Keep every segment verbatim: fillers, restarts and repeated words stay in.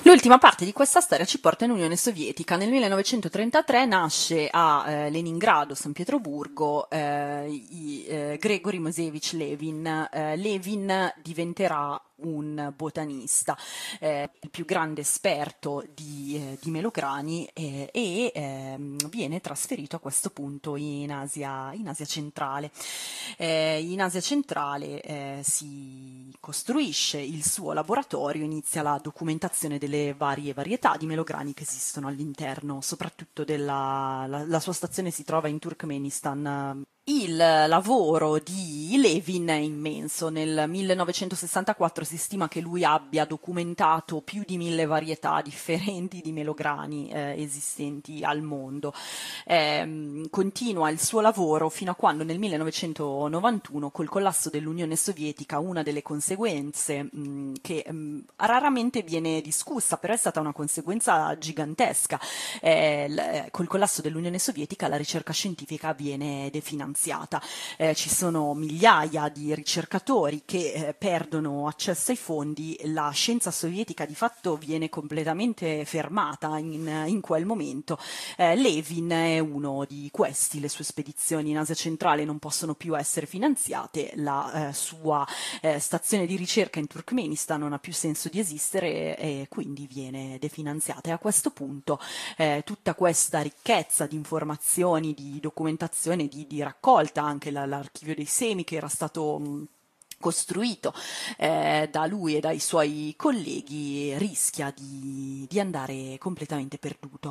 L'ultima parte di questa storia ci porta in Unione Sovietica. Nel millenovecentotrentatré nasce a eh, Leningrado, San Pietroburgo, eh, i, eh, Grigorij Moisevich Levin. Eh, Levin diventerà un botanista, eh, il più grande esperto di, eh, di melograni eh, e ehm, viene trasferito a questo punto in Asia, in Asia centrale. Eh, in Asia centrale eh, si costruisce il suo laboratorio, inizia la documentazione delle varie varietà di melograni che esistono all'interno, soprattutto della la, la sua stazione si trova in Turkmenistan. Il lavoro di Levin è immenso. Nel millenovecentosessantaquattro si stima che lui abbia documentato più di mille varietà differenti di melograni eh, esistenti al mondo. Eh, continua il suo lavoro fino a quando nel millenovecentonovantuno, col collasso dell'Unione Sovietica, una delle conseguenze mh, che mh, raramente viene discussa, però è stata una conseguenza gigantesca. Eh, l- col collasso dell'Unione Sovietica la ricerca scientifica viene definanziata. Eh, ci sono migliaia di ricercatori che eh, perdono accesso ai fondi, la scienza sovietica di fatto viene completamente fermata in, in quel momento. Eh, Levin è uno di questi, le sue spedizioni in Asia centrale non possono più essere finanziate, la eh, sua eh, stazione di ricerca in Turkmenistan non ha più senso di esistere e quindi viene definanziata. E a questo punto eh, tutta questa ricchezza di informazioni, di documentazione, di, di raccolta, anche la, l'archivio dei semi che era stato mh, costruito eh, da lui e dai suoi colleghi, rischia di, di andare completamente perduto.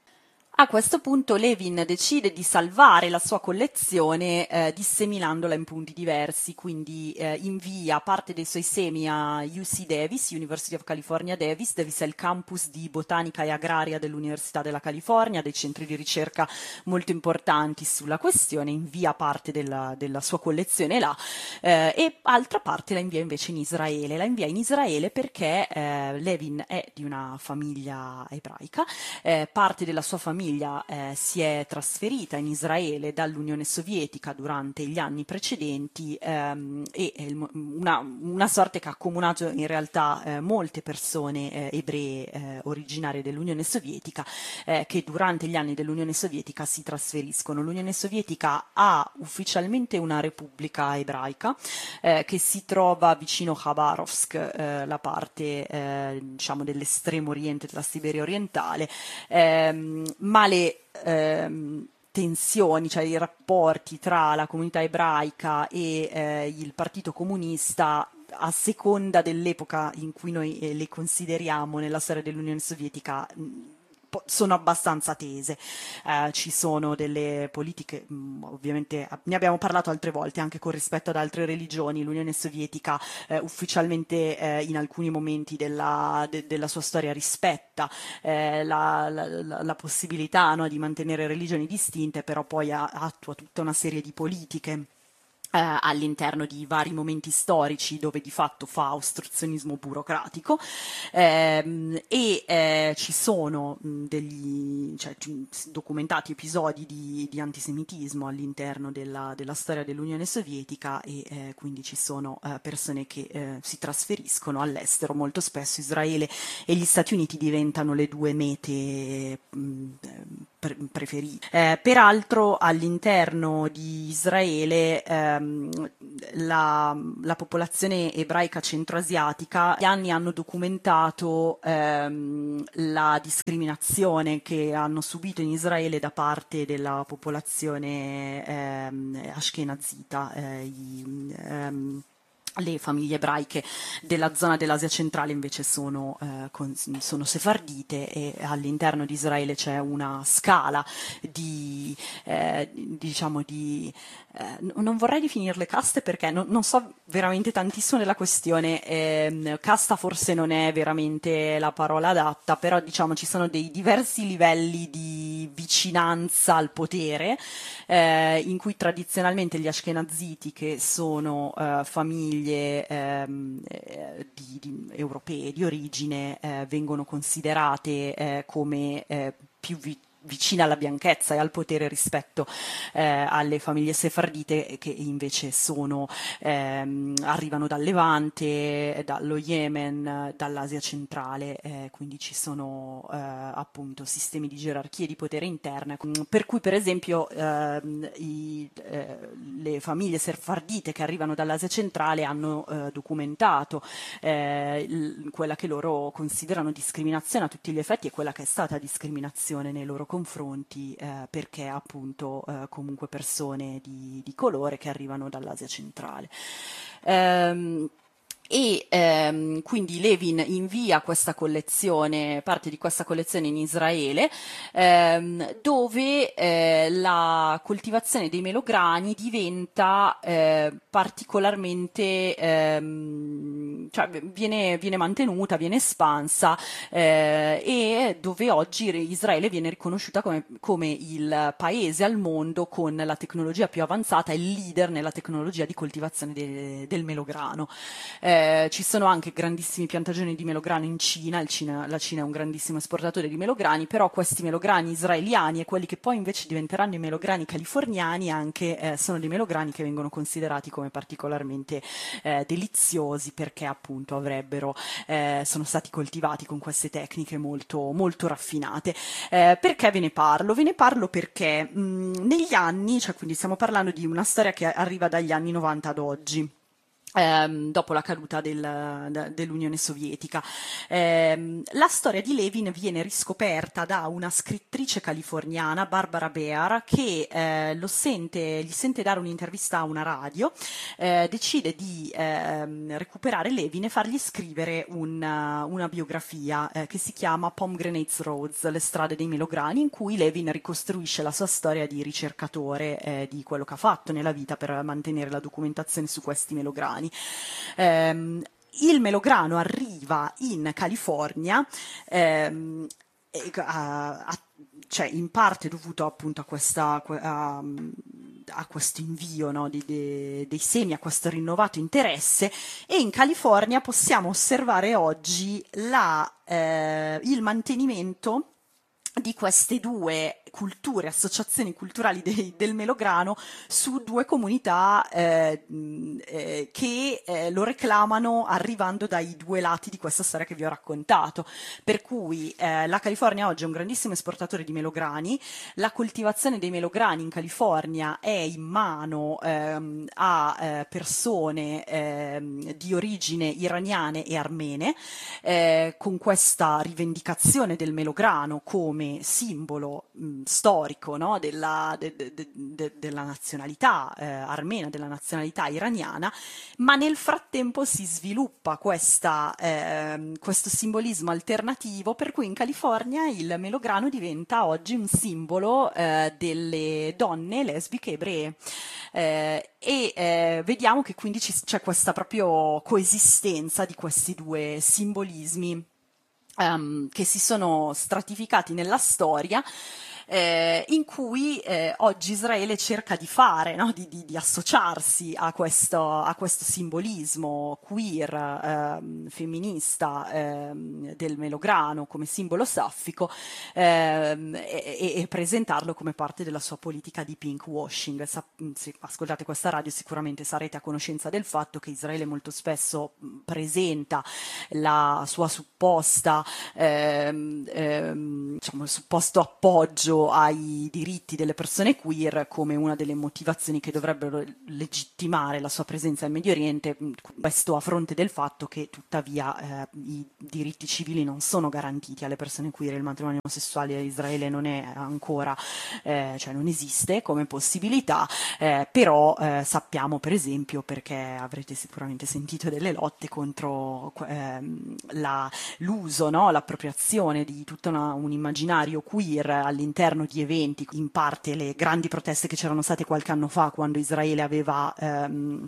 A questo punto Levin decide di salvare la sua collezione eh, disseminandola in punti diversi, quindi eh, invia parte dei suoi semi a U C Davis, University of California Davis. Davis è il campus di botanica e agraria dell'Università della California, dei centri di ricerca molto importanti sulla questione, invia parte della, della sua collezione là eh, e altra parte la invia invece in Israele. La invia in Israele perché eh, Levin è di una famiglia ebraica, eh, parte della sua famiglia Eh, si è trasferita in Israele dall'Unione Sovietica durante gli anni precedenti ehm, e il, una, una sorte che ha accomunato in realtà eh, molte persone eh, ebree eh, originarie dell'Unione Sovietica eh, che durante gli anni dell'Unione Sovietica si trasferiscono. L'Unione Sovietica ha ufficialmente una repubblica ebraica eh, che si trova vicino Khabarovsk, eh, la parte eh, diciamo dell'estremo oriente della Siberia orientale, ehm, ma le ehm, tensioni, cioè i rapporti tra la comunità ebraica e eh, il Partito Comunista, a seconda dell'epoca in cui noi eh, le consideriamo nella storia dell'Unione Sovietica, mh, sono abbastanza tese. Eh, ci sono delle politiche, mh, ovviamente ne abbiamo parlato altre volte, anche con rispetto ad altre religioni. L'Unione Sovietica eh, ufficialmente eh, in alcuni momenti della, de, della sua storia rispetta eh, la, la, la, la possibilità, no, di mantenere religioni distinte, però poi ha, attua tutta una serie di politiche eh, all'interno di vari momenti storici dove di fatto fa ostruzionismo burocratico ehm, e eh, ci sono mh, degli cioè, documentati episodi di, di antisemitismo all'interno della, della storia dell'Unione Sovietica e eh, quindi ci sono eh, persone che eh, si trasferiscono all'estero. Molto spesso Israele e gli Stati Uniti diventano le due mete mh, preferite. Eh, peraltro all'interno di Israele ehm, la, la popolazione ebraica centroasiatica negli anni hanno documentato ehm, la discriminazione che hanno subito in Israele da parte della popolazione ehm, ashkenazita. Eh, i, ehm, le famiglie ebraiche della zona dell'Asia centrale invece sono, eh, con, sono sefardite e all'interno di Israele c'è una scala di, eh, diciamo di, eh, non vorrei definirle caste perché non, non so veramente tantissimo della questione, eh, casta forse non è veramente la parola adatta, però diciamo ci sono dei diversi livelli di vicinanza al potere eh, in cui tradizionalmente gli ashkenaziti, che sono eh, famiglie Ehm, eh, di, di, europee di origine, eh, vengono considerate eh, come eh, più vi- vicina alla bianchezza e al potere rispetto eh, alle famiglie sefardite che invece sono, ehm, arrivano dal Levante, dallo Yemen, dall'Asia centrale, eh, quindi ci sono eh, appunto sistemi di gerarchie di potere interne, per cui per esempio ehm, i, eh, le famiglie sefardite che arrivano dall'Asia centrale hanno eh, documentato eh, il, quella che loro considerano discriminazione a tutti gli effetti e quella che è stata discriminazione nei loro confronti, eh, perché appunto eh, comunque persone di, di colore che arrivano dall'Asia centrale. Ehm, E ehm, quindi Levin invia questa collezione, parte di questa collezione in Israele, ehm, dove eh, la coltivazione dei melograni diventa eh, particolarmente, ehm, cioè viene, viene mantenuta, viene espansa, eh, e dove oggi Israele viene riconosciuta come, come il paese al mondo con la tecnologia più avanzata, il leader nella tecnologia di coltivazione de, del melograno. Eh, Eh, ci sono anche grandissimi piantagioni di melograno in Cina. Il Cina, la Cina è un grandissimo esportatore di melograni, però questi melograni israeliani e quelli che poi invece diventeranno i melograni californiani anche eh, sono dei melograni che vengono considerati come particolarmente eh, deliziosi, perché appunto avrebbero, eh, sono stati coltivati con queste tecniche molto, molto raffinate. Eh, perché ve ne parlo? Ve ne parlo perché mh, negli anni, cioè quindi stiamo parlando di una storia che arriva dagli anni novanta ad oggi, Ehm, dopo la caduta del, de, dell'Unione Sovietica. Ehm, la storia di Levin viene riscoperta da una scrittrice californiana, Barbara Bear, che eh, lo sente, gli sente dare un'intervista a una radio, eh, decide di ehm, recuperare Levin e fargli scrivere una, una biografia eh, che si chiama Pomegranate Roads, le strade dei melograni, in cui Levin ricostruisce la sua storia di ricercatore, eh, di quello che ha fatto nella vita per mantenere la documentazione su questi melograni. Um, il melograno arriva in California, um, e, a, a, cioè in parte dovuto appunto a questa a, a questo invio, no, di, de, dei semi, a questo rinnovato interesse, e in California possiamo osservare oggi la, eh, il mantenimento di queste due culture, associazioni culturali de, del melograno su due comunità eh, eh, che eh, lo reclamano, arrivando dai due lati di questa storia che vi ho raccontato. Per cui eh, la California oggi è un grandissimo esportatore di melograni, la coltivazione dei melograni in California è in mano ehm, a eh, persone ehm, di origine iraniane e armene, eh, con questa rivendicazione del melograno come simbolo mh, storico, no, della, de, de, de, della nazionalità eh, armena, della nazionalità iraniana, ma nel frattempo si sviluppa questa, eh, questo simbolismo alternativo, per cui in California il melograno diventa oggi un simbolo eh, delle donne lesbiche ebree. Eh, e eh, vediamo che quindi ci, c'è questa proprio coesistenza di questi due simbolismi Um, che si sono stratificati nella storia, eh, in cui eh, oggi Israele cerca di fare, no? di, di, di associarsi a questo, a questo simbolismo queer, ehm, femminista, ehm, del melograno come simbolo saffico, ehm, e, e presentarlo come parte della sua politica di pink washing. Sa- se ascoltate questa radio sicuramente sarete a conoscenza del fatto che Israele molto spesso presenta la sua supposta Ehm, ehm, diciamo, il supposto appoggio ai diritti delle persone queer come una delle motivazioni che dovrebbero legittimare la sua presenza in Medio Oriente, questo a fronte del fatto che tuttavia eh, i diritti civili non sono garantiti alle persone queer. Il matrimonio omosessuale in Israele non è ancora, eh, cioè non esiste come possibilità, eh, però eh, sappiamo per esempio, perché avrete sicuramente sentito delle lotte contro ehm, la, l'uso, no? L'appropriazione di tutto una, un immaginario queer all'interno di eventi, in parte le grandi proteste che c'erano state qualche anno fa quando Israele aveva ehm,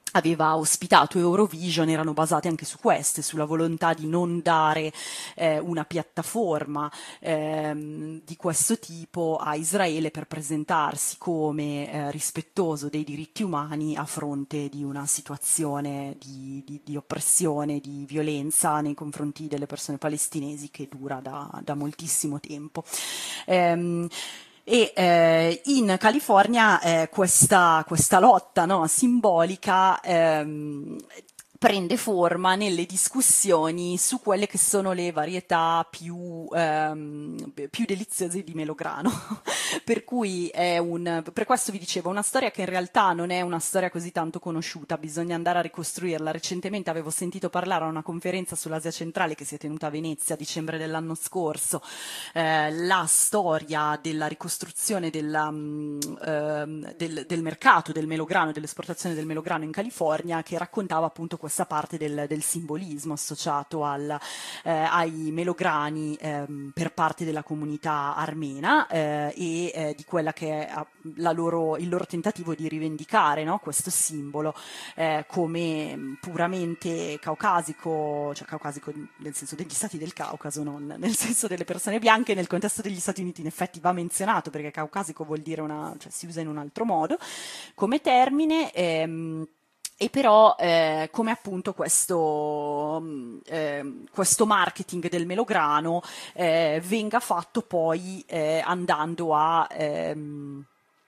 aveva ospitato Eurovision erano basate anche su queste, sulla volontà di non dare eh, una piattaforma ehm, di questo tipo a Israele per presentarsi come eh, rispettoso dei diritti umani a fronte di una situazione di, di, di oppressione, di violenza nei confronti delle persone palestinesi che dura da, da moltissimo tempo. Ehm, e eh, in California eh, questa, questa lotta, no, simbolica ehm, prende forma nelle discussioni su quelle che sono le varietà più, ehm, più deliziose di melograno. Per cui è un, per questo vi dicevo, una storia che in realtà non è una storia così tanto conosciuta, bisogna andare a ricostruirla. Recentemente avevo sentito parlare a una conferenza sull'Asia centrale che si è tenuta a Venezia a dicembre dell'anno scorso, eh, la storia della ricostruzione della, mh, ehm, del, del mercato del melograno, dell'esportazione del melograno in California, che raccontava appunto questa parte del, del simbolismo associato al, eh, ai melograni ehm, per parte della comunità armena eh, e eh, di quella che è la loro, il loro tentativo di rivendicare, no, questo simbolo eh, come puramente caucasico, cioè caucasico nel senso degli stati del Caucaso, non nel senso delle persone bianche. Nel contesto degli Stati Uniti in effetti va menzionato perché caucasico vuol dire una, cioè si usa in un altro modo come termine. Ehm, E però eh, come appunto questo, eh, questo marketing del melograno eh, venga fatto poi eh, andando a... Ehm,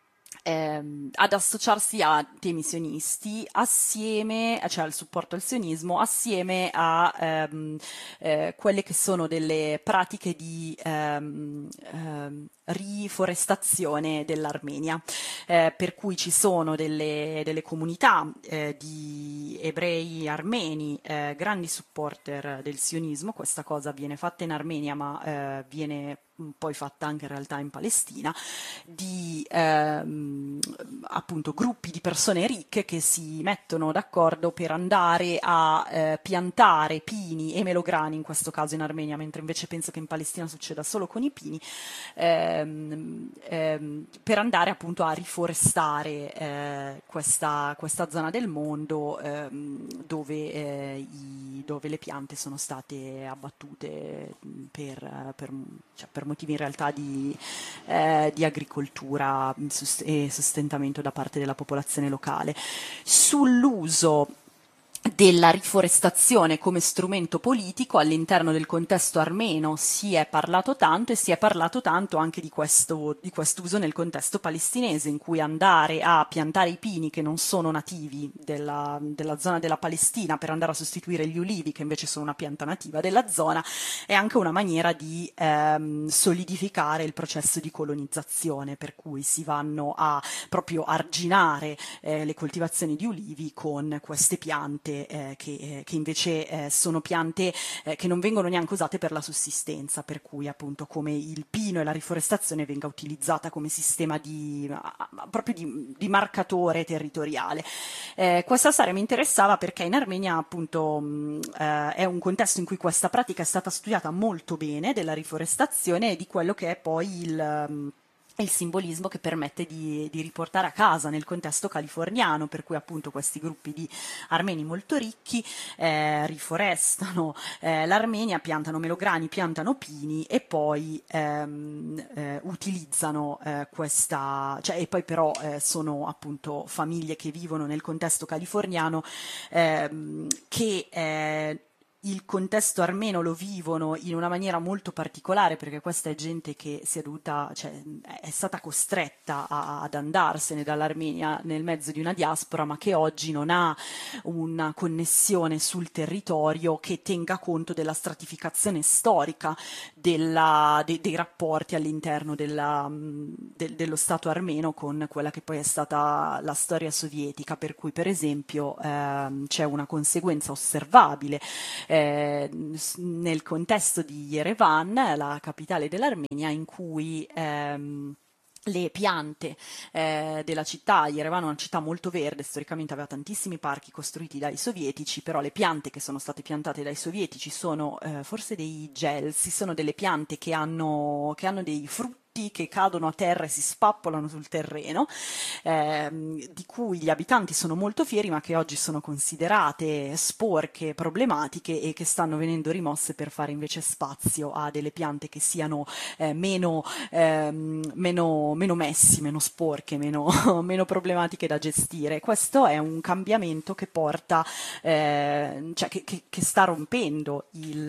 ehm, ad associarsi a temi sionisti assieme, cioè al supporto al sionismo, assieme a ehm, eh, quelle che sono delle pratiche di ehm, ehm, riforestazione dell'Armenia, eh, per cui ci sono delle, delle comunità eh, di ebrei armeni, eh, grandi supporter del sionismo. Questa cosa viene fatta in Armenia ma eh, viene poi fatta anche in realtà in Palestina, di ehm, appunto gruppi di persone ricche che si mettono d'accordo per andare a eh, piantare pini e melograni, in questo caso in Armenia, mentre invece penso che in Palestina succeda solo con i pini, ehm, ehm, per andare appunto a riforestare eh, questa, questa zona del mondo ehm, dove, eh, i, dove le piante sono state abbattute per, per, cioè per motivi in realtà di, eh, di agricoltura e sostentamento da parte della popolazione locale. Sull'uso della riforestazione come strumento politico all'interno del contesto armeno si è parlato tanto, e si è parlato tanto anche di questo di quest'uso nel contesto palestinese, in cui andare a piantare i pini che non sono nativi della, della zona della Palestina per andare a sostituire gli ulivi che invece sono una pianta nativa della zona è anche una maniera di ehm, solidificare il processo di colonizzazione, per cui si vanno a proprio arginare eh, le coltivazioni di ulivi con queste piante eh, che, eh, che invece eh, sono piante eh, che non vengono neanche usate per la sussistenza, per cui appunto come il pino e la riforestazione venga utilizzata come sistema di, proprio di, di marcatore territoriale. Eh, questa storia mi interessava perché in Armenia appunto mh, eh, è un contesto in cui questa pratica è stata studiata molto bene, della riforestazione e di quello che è poi il... Um, il simbolismo che permette di, di riportare a casa nel contesto californiano, per cui appunto questi gruppi di armeni molto ricchi eh, riforestano eh, l'Armenia, piantano melograni, piantano pini e poi ehm, eh, utilizzano eh, questa, cioè e poi però eh, sono appunto famiglie che vivono nel contesto californiano ehm, che eh, il contesto armeno lo vivono in una maniera molto particolare, perché questa è gente che si è dovuta, cioè è stata costretta a, ad andarsene dall'Armenia nel mezzo di una diaspora, ma che oggi non ha una connessione sul territorio che tenga conto della stratificazione storica della, de, dei rapporti all'interno della, de, dello Stato armeno con quella che poi è stata la storia sovietica, per cui per esempio ehm, c'è una conseguenza osservabile Eh, nel contesto di Yerevan, la capitale dell'Armenia, in cui ehm, le piante eh, della città, Yerevan è una città molto verde, storicamente aveva tantissimi parchi costruiti dai sovietici, però le piante che sono state piantate dai sovietici sono eh, forse dei gelsi, sono delle piante che hanno, che hanno dei frutti tutti, che cadono a terra e si spappolano sul terreno, ehm, di cui gli abitanti sono molto fieri, ma che oggi sono considerate sporche, problematiche e che stanno venendo rimosse per fare invece spazio a delle piante che siano eh, meno, ehm, meno, meno messi, meno sporche, meno, meno problematiche da gestire. Questo è un cambiamento che porta, eh, cioè che, che, che sta rompendo il,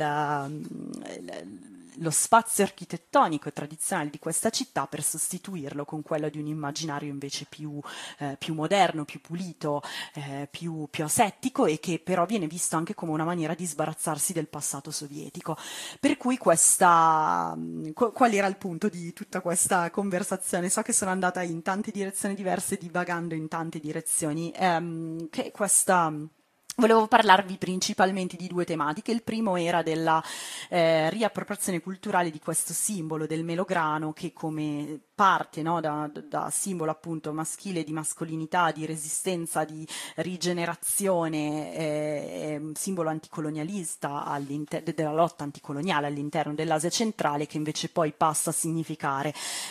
il lo spazio architettonico e tradizionale di questa città per sostituirlo con quello di un immaginario invece più, eh, più moderno, più pulito, eh, più, più asettico, e che però viene visto anche come una maniera di sbarazzarsi del passato sovietico. Per cui questa, qual era il punto di tutta questa conversazione? So che sono andata in tante direzioni diverse, divagando in tante direzioni, ehm, che questa... Volevo parlarvi principalmente di due tematiche. Il primo era della eh, riappropriazione culturale di questo simbolo del melograno, che come parte, no, da, da simbolo appunto maschile, di mascolinità, di resistenza, di rigenerazione, eh, è un simbolo anticolonialista della lotta anticoloniale all'interno dell'Asia centrale, che invece poi passa a significare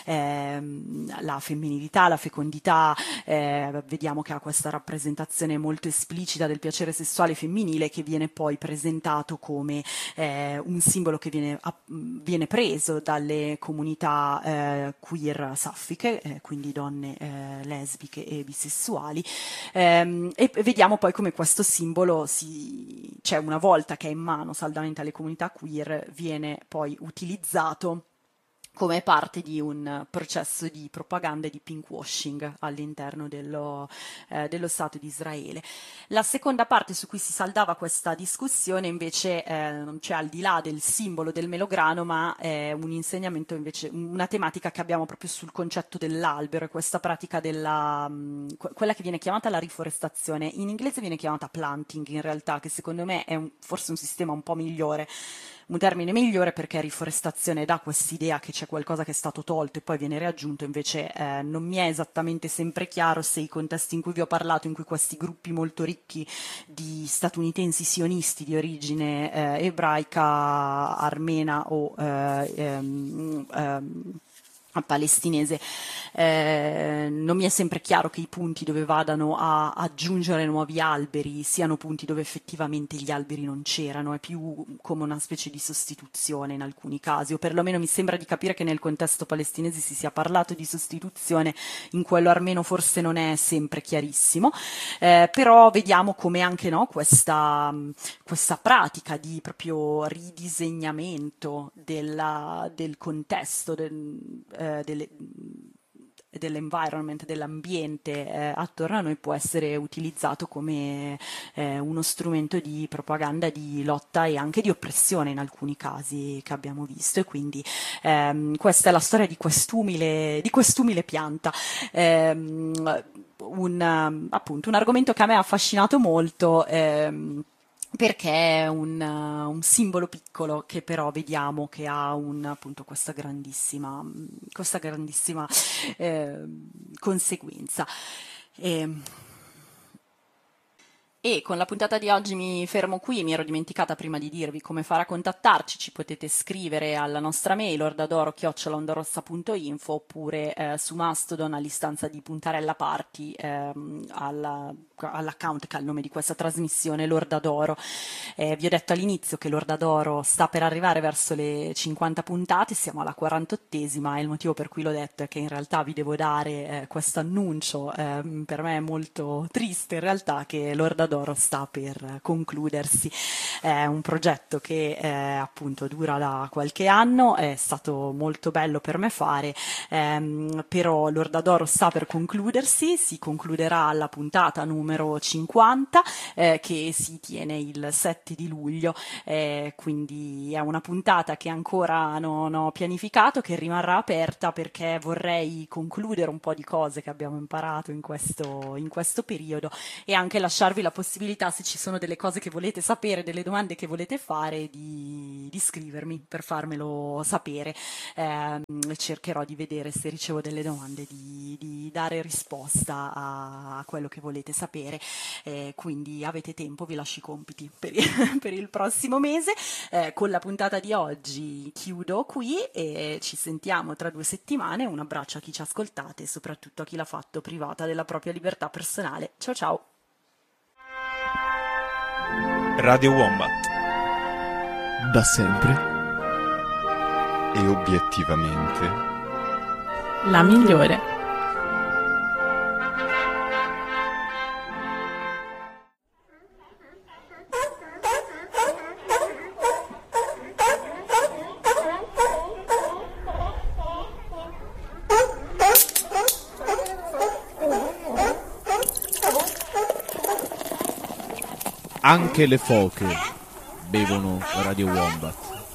eh, la femminilità, la fecondità. Eh, vediamo che ha questa rappresentazione molto esplicita del piacere sessuale femminile, che viene poi presentato come eh, un simbolo che viene, a, viene preso dalle comunità eh, queer saffiche, eh, quindi donne eh, lesbiche e bisessuali, ehm, e vediamo poi come questo simbolo, si, cioè una volta che è in mano saldamente alle comunità queer, viene poi utilizzato come parte di un processo di propaganda e di pinkwashing all'interno dello, eh, dello Stato di Israele. La seconda parte su cui si saldava questa discussione invece eh, non c'è, al di là del simbolo del melograno, ma è un insegnamento invece, una tematica che abbiamo proprio sul concetto dell'albero, e questa pratica della, mh, quella che viene chiamata la riforestazione, in inglese viene chiamata planting in realtà, che secondo me è un, forse un sistema un po' migliore, un termine migliore, perché riforestazione dà quest'idea che c'è qualcosa che è stato tolto e poi viene riaggiunto. Invece eh, non mi è esattamente sempre chiaro se i contesti in cui vi ho parlato, in cui questi gruppi molto ricchi di statunitensi sionisti di origine eh, ebraica, armena o eh, ehm, ehm, palestinese, eh, non mi è sempre chiaro che i punti dove vadano a aggiungere nuovi alberi siano punti dove effettivamente gli alberi non c'erano, è più come una specie di sostituzione in alcuni casi, o perlomeno mi sembra di capire che nel contesto palestinese si sia parlato di sostituzione, in quello armeno forse non è sempre chiarissimo, eh, però vediamo come anche no, questa, questa pratica di proprio ridisegnamento della, del contesto, del, eh, delle, dell'environment, dell'ambiente eh, attorno a noi, può essere utilizzato come eh, uno strumento di propaganda, di lotta e anche di oppressione in alcuni casi che abbiamo visto. E quindi ehm, questa è la storia di quest'umile, di quest'umile pianta. Ehm, un, appunto, un argomento che a me ha affascinato molto, ehm, perché è un, uh, un simbolo piccolo che però vediamo che ha un, appunto, questa grandissima, questa grandissima eh, conseguenza. E, E con la puntata di oggi mi fermo qui. Mi ero dimenticata prima di dirvi come fare a contattarci. Ci potete scrivere alla nostra mail ordadoro chiocciola ondorossa punto info, oppure eh, su Mastodon all'istanza di Puntarella Party, ehm, alla, all'account che ha il nome di questa trasmissione, l'Ordadoro. Eh, vi ho detto all'inizio che l'Ordadoro sta per arrivare verso le cinquanta puntate, siamo alla quarantottesima, e il motivo per cui l'ho detto è che in realtà vi devo dare eh, questo annuncio, eh, per me è molto triste in realtà, che l'Ordadoro sta per concludersi. È un progetto che eh, appunto dura da qualche anno, è stato molto bello per me fare, ehm, però l'Ordadoro sta per concludersi, si concluderà alla puntata numero cinquanta, eh, che si tiene il sette di luglio, eh, quindi è una puntata che ancora non ho pianificato, che rimarrà aperta perché vorrei concludere un po' di cose che abbiamo imparato in questo, in questo periodo, e anche lasciarvi la possibilità possibilità, se ci sono delle cose che volete sapere, delle domande che volete fare, di, di scrivermi per farmelo sapere. Eh, cercherò di vedere se ricevo delle domande, di, di dare risposta a, a quello che volete sapere. Eh, quindi avete tempo, vi lascio i compiti per il, per il prossimo mese. Eh, con la puntata di oggi chiudo qui e ci sentiamo tra due settimane. Un abbraccio a chi ci ha ascoltate e soprattutto a chi l'ha fatto privata della propria libertà personale. Ciao ciao! Radio Wombat. Da sempre e obiettivamente la migliore. Anche le foche bevono Radio Wombat.